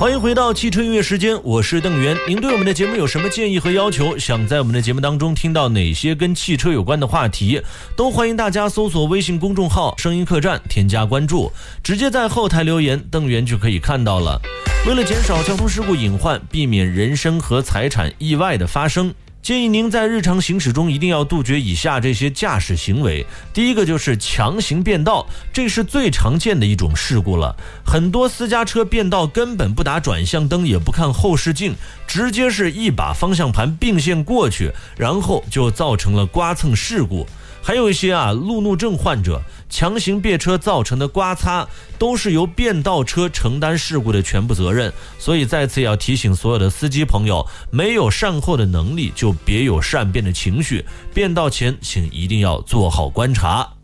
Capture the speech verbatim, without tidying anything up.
欢迎回到汽车音乐时间，我是邓源。您对我们的节目有什么建议和要求？想在我们的节目当中听到哪些跟汽车有关的话题，都欢迎大家搜索微信公众号声音客栈，添加关注，直接在后台留言，邓源就可以看到了。为了减少交通事故隐患，避免人身和财产意外的发生，建议您在日常行驶中一定要杜绝以下这些驾驶行为。第一个就是强行变道，这是最常见的一种事故了。很多私家车变道根本不打转向灯，也不看后视镜，直接是一把方向盘并线过去，然后就造成了刮蹭事故。还有一些啊路怒症患者强行别车造成的刮擦，都是由变道车承担事故的全部责任。所以再次要提醒所有的司机朋友，没有善后的能力就别有善变的情绪，变道前请一定要做好观察。